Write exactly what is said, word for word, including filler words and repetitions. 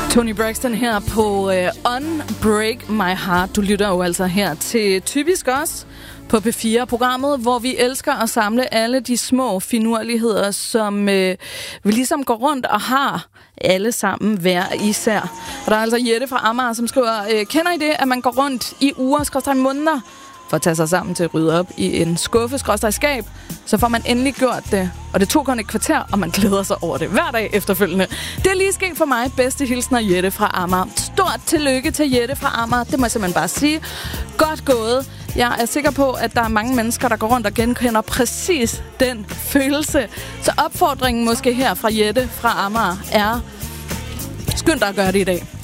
Toni Braxton her på uh, Unbreak My Heart. Du lytter jo altså her til Typisk Os på P fire, programmet, hvor vi elsker at samle alle de små finurligheder, som øh, vi ligesom går rundt og har alle sammen hver især. Og der er altså Jette fra Amager, som skriver, øh, kender I det, at man går rundt i uger, skråstreg måneder, for at tage sig sammen til at rydde op i en skuffe, skråstreg skab, så får man endelig gjort det. Og det tog kun et kvarter, og man glæder sig over det hver dag efterfølgende. Det er lige sket for mig. Bedste hilsner, Jette fra Amager. Stort tillykke til Jette fra Amager. Det må jeg simpelthen bare sige. Godt gået. Jeg er sikker på, at der er mange mennesker, der går rundt og genkender præcis den følelse. Så opfordringen måske her fra Jette fra Amager er, skynd dig at gøre det i dag.